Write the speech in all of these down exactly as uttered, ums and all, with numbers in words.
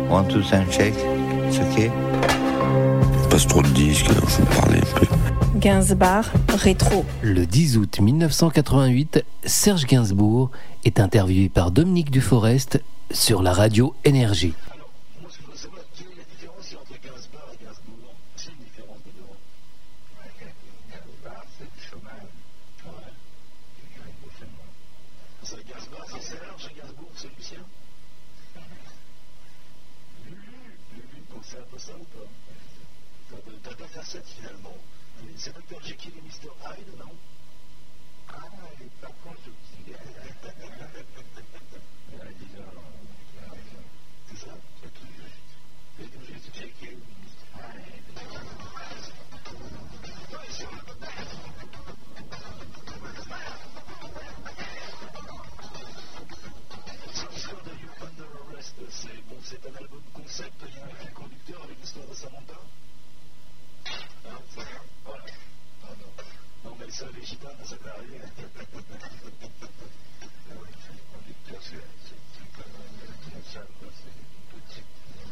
One, two, sound check. It's okay. Passe trop de disques, alors je vous parlais un peu. Gainsbourg, rétro. Le dix août mille neuf cent quatre-vingt-huit, Serge Gainsbourg est interviewé par Dominique Duforest sur la radio Énergie. Alors, moi ce que je veux savoir, quelle est la différence entre Gainsbourg et Gainsbourg? C'est une différence de deux. Ouais, Gainsbourg, c'est du chômage. Ouais. C'est Gainsbourg, c'est Serge, Gainsbourg, c'est Lucien. Lulu, Lulu, donc c'est un peu ça ou pas? T'as deux facettes finalement. C'est docteur Jekyll et mister Hyde, non? Ah, il est pas con ce petit gars. C'est ça? C'est tout juste. C'est tout juste Jekyll et mister Hyde. Cette histoire de You Under Arrest, c'est bon, c'est un album concept, il y a un fil conducteur avec l'histoire de Samantha. Hein, ça, voilà. Ah non. Non, mais ça, les gitanes, ça peut arriver. Ah oui, le conducteur, c'est comme un salle, c'est une petite.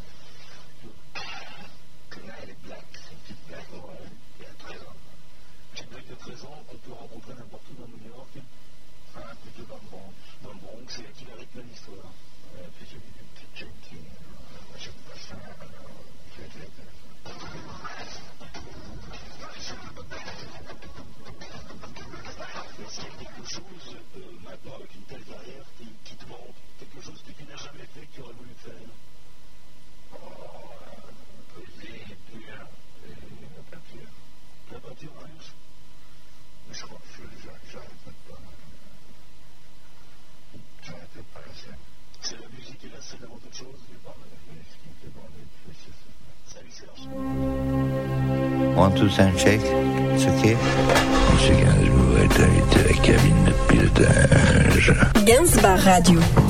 Là, elle est black, c'est une petite black, ouais, il y a treize ans. Une petite black de treize ans qu'on peut rencontrer n'importe où dans New York. Enfin, plutôt dans le Bronx. Dans le Bronx, c'est qui la rythme l'histoire. Ouais, puis j'ai une petite junkie. Moi, j'aime pas ça. Je vais te le faire. Est-ce qu'il y a quelque chose euh, maintenant avec une telle carrière qui, qui te manque? Quelque chose que tu n'as jamais fait, que tu aurais voulu faire? Oh, poser, pure, la peinture. La peinture, hein? Mais je crois que j'arrête même pas. J'arrête pas la scène. C'est la musique et la scène avant toute chose. Je parle de la musique qui me fait bander. Salut Serge. One, two, sound check. It's okay. Monsieur Gainsbourg est invité à la cabine de pilotage. Gainsbourg Radio.